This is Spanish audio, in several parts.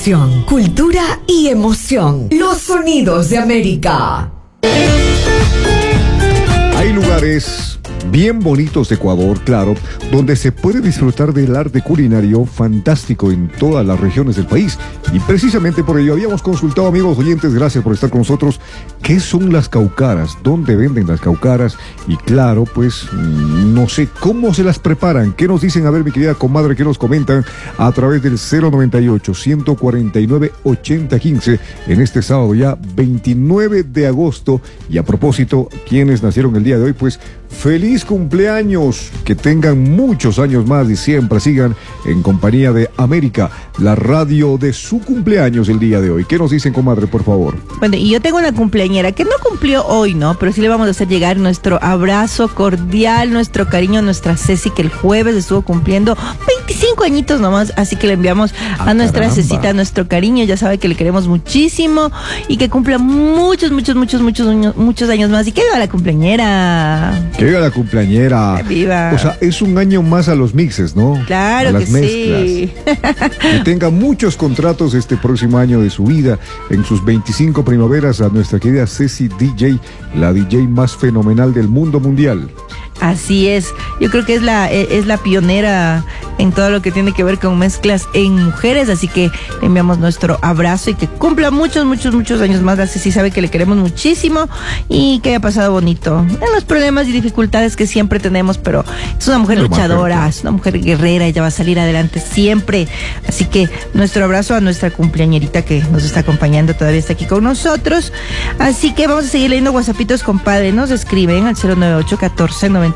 Información, cultura y emoción. Los sonidos de América. Hay lugares bien bonitos de Ecuador, claro, donde se puede disfrutar del arte culinario fantástico en todas las regiones del país. Y precisamente por ello habíamos consultado, amigos oyentes, gracias por estar con nosotros, ¿qué son las caucaras? ¿Dónde venden las caucaras? Y claro, pues, no sé cómo se las preparan. ¿Qué nos dicen? A ver, mi querida comadre, ¿qué nos comentan a través del 098-149-8015 en este sábado ya 29 de agosto? Y a propósito, quienes nacieron el día de hoy, pues, ¡feliz cumpleaños! Que tengan muchos años más y siempre sigan en compañía de América, la radio de su cumpleaños el día de hoy. ¿Qué nos dicen, comadre, por favor? Bueno, y yo tengo una cumpleañera que no cumplió hoy, ¿no? Pero sí le vamos a hacer llegar nuestro abrazo cordial, nuestro cariño a nuestra Ceci, que el jueves estuvo cumpliendo 25 añitos nomás, así que le enviamos a nuestra caramba. Cecita nuestro cariño. Ya sabe que le queremos muchísimo y que cumpla muchos años más. Y que viva la cumpleañera. ¡Que viva la cumpleañera! ¡Que viva! O sea, es un año más a los mixes, ¿no? Claro a las que mezclas. sí. Que tenga muchos contratos este próximo año de su vida, en sus 25 primaveras, a nuestra querida Ceci DJ, la DJ más fenomenal del mundo mundial. Así es, yo creo que es la pionera en todo lo que tiene que ver con mezclas en mujeres, así que le enviamos nuestro abrazo y que cumpla muchos años más. La Ceci sabe que le queremos muchísimo y que haya pasado bonito en los problemas y dificultades que siempre tenemos, pero es una mujer luchadora, es una mujer guerrera, ella va a salir adelante siempre, así que nuestro abrazo a nuestra cumpleañerita que nos está acompañando, todavía está aquí con nosotros, así que vamos a seguir leyendo WhatsAppitos, compadre, nos escriben al 098-14-98015.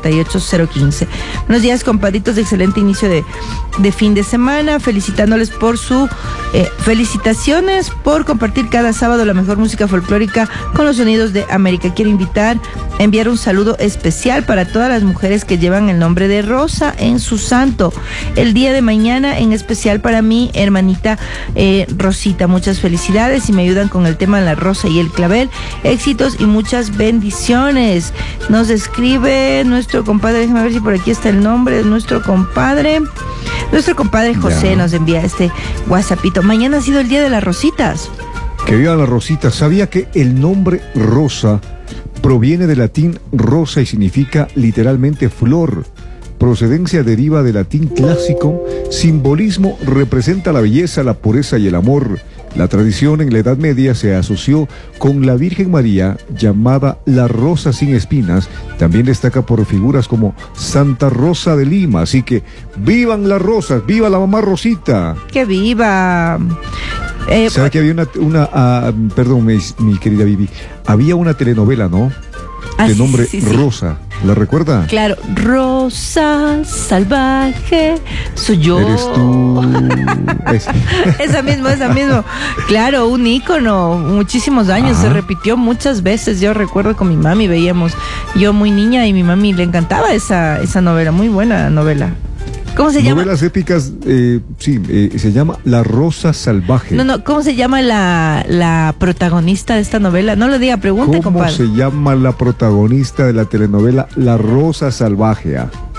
Buenos días, compadritos, de excelente inicio de fin de semana, felicitándoles por su felicitaciones por compartir cada sábado la mejor música folclórica con los sonidos de América. Quiero enviar un saludo especial para todas las mujeres que llevan el nombre de Rosa en su santo el día de mañana, en especial para mi hermanita Rosita. Muchas felicidades y me ayudan con el tema de la rosa y el clavel. Éxitos y muchas bendiciones. Nos escribe nuestro compadre, déjame ver si por aquí está el nombre de nuestro compadre. Nuestro compadre José Ya. nos envía este WhatsAppito. Mañana ha sido el día de las rositas. Que viva la Rosita. ¿Sabía que el nombre Rosa proviene del latín rosa y significa literalmente flor? Procedencia deriva del latín clásico, simbolismo representa la belleza, la pureza y el amor. La tradición en la Edad Media se asoció con la Virgen María, llamada la Rosa sin Espinas. También destaca por figuras como Santa Rosa de Lima. Así que ¡vivan las rosas! ¡Viva la mamá Rosita! ¡Que viva! ¿Sabe que había perdón, mi querida Vivi, había una telenovela, ¿no? De nombre Rosa, ¿la recuerda? Claro, Rosa salvaje, soy yo. Eres tú. Esa mismo. Claro, un ícono, muchísimos años, se repitió muchas veces. Yo recuerdo con mi mami, veíamos, yo muy niña y mi mami le encantaba esa novela, muy buena novela. ¿Cómo se llama? Novelas épicas, se llama La Rosa Salvaje. No, ¿cómo se llama la protagonista de esta novela? No lo diga, pregunte, compadre. ¿Cómo se llama la protagonista de la telenovela La Rosa Salvaje?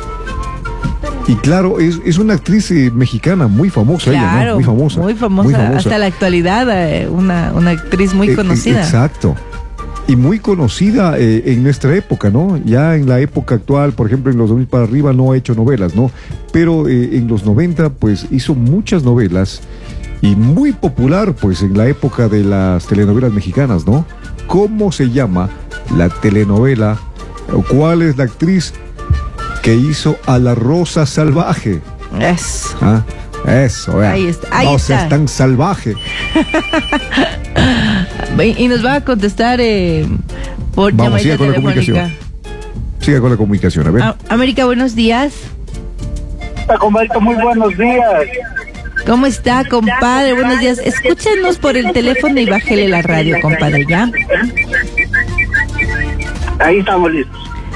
Y claro, es una actriz mexicana muy famosa, claro, ella, ¿no? Muy famosa. Hasta la actualidad, una actriz muy conocida. Exacto. Y muy conocida en nuestra época, ¿no? Ya en la época actual, por ejemplo, en los 2000 para arriba no ha hecho novelas, ¿no? Pero en los 90, pues, hizo muchas novelas y muy popular, pues, en la época de las telenovelas mexicanas, ¿no? ¿Cómo se llama la telenovela o cuál es la actriz que hizo a La Rosa Salvaje? Eso. Eso, ahí está. No seas tan salvaje. Y nos va a contestar por Vamos, siga llamadita con la comunicación. Siga con la comunicación, a ver. América, buenos días. Compadre, muy buenos días. ¿Cómo está, compadre? Buenos días. Escúchenos por el teléfono y bájele la radio, compadre, ¿ya? Ahí estamos listos.